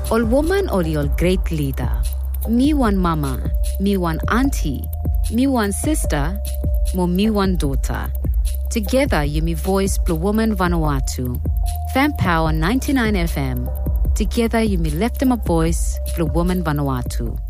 Ol woman or your great leader. Me one mama, me one auntie, me one sister, mo me one daughter. Together you me voice Blue Woman Vanuatu. Fan Power 99 FM. Together you me left them a voice Blue Woman Vanuatu.